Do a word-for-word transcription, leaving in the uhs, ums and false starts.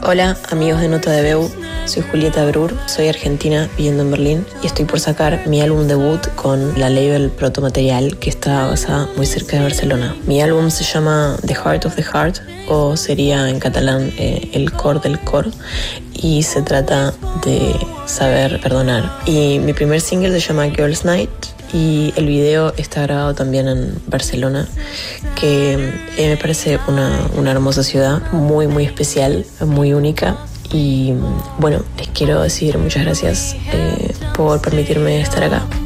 Hola, amigos de Nota de Veu. Soy Julieta Brur, soy argentina viviendo en Berlín y estoy por sacar mi álbum debut con la label Protomaterial, que está basada muy cerca de Barcelona. Mi álbum se llama The Heart of the Heart, o sería en catalán eh, El Cor del Cor, y se trata de saber perdonar. Y mi primer single se llama Girls Night y el video está grabado también en Barcelona, que eh, me parece una, una hermosa ciudad, muy muy especial, muy única. Y bueno, les quiero decir muchas gracias eh, por permitirme estar acá.